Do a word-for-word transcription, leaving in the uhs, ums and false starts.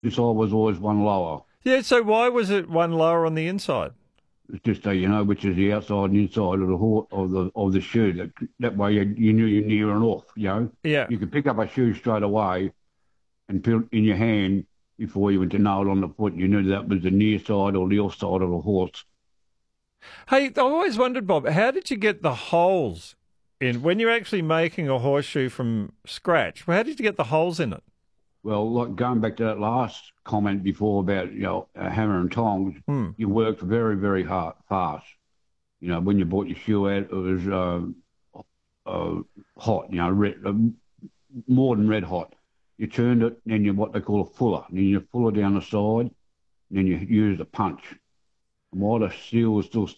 This side was always one lower. Yeah, so why was it one lower on the inside? It's just so you know which is the outside and inside of the hor of the of the shoe. That that way you, you knew you're near and off. You know, Yeah. you could pick up a shoe straight away and put it in your hand before you went to nail it on the foot. You knew that was the near side or the off side of the horse. Hey, I've always wondered, Bob, how did you get the holes in when you're actually making a horseshoe from scratch? How did you get the holes in it? Well, like going back to that last comment before about you know a hammer and tongs, Hmm. you worked very very hard fast. You know, when you bought your shoe out, it was uh, uh, hot. You know, red, uh, more than red hot. You turned it, then you what they call a fuller. Then you fuller down the side, and then you use a punch. And while the steel was still